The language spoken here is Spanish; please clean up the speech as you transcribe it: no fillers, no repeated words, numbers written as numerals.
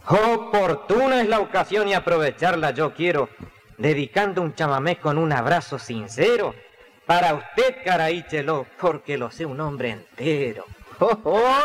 Oportuna es la ocasión y aprovecharla yo quiero, dedicando un chamamé con un abrazo sincero para usted, Caraíchelo, porque lo sé un hombre entero. ¡Oh, oh!